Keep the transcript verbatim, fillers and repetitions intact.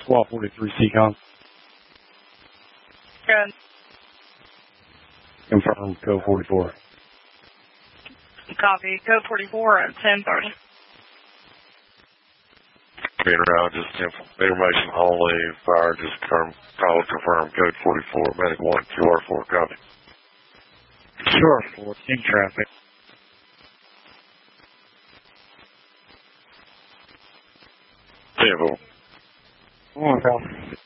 Squad forty-three C com. Good. Confirm code forty-four. Copy. Code forty-four at ten thirty. Being around, just information only. Fire, just confirm, call confirm code forty-four. Medic one, Q R four, copy. Q R four, in traffic. Temple. One call.